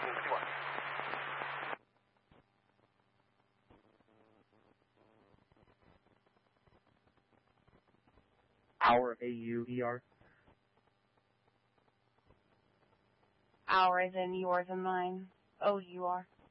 Our AUER. Our as in yours and mine. OUR.